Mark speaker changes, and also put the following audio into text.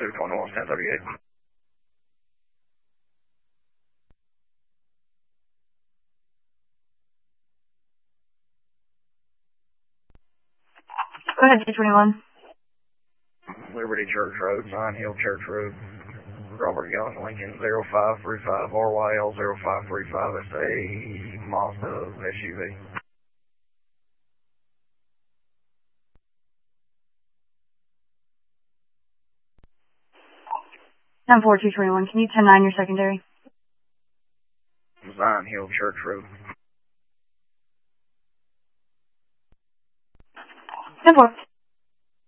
Speaker 1: 21, 1038.
Speaker 2: Go ahead, 221.
Speaker 1: Liberty Church Road, Zion Hill Church Road. Robert Young, Lincoln 0535 RYL 0535. It's a Mazda SUV.
Speaker 2: 10-4, 221. Can you 10-9 your secondary?
Speaker 1: Zion Hill Church Road.
Speaker 2: 10-4.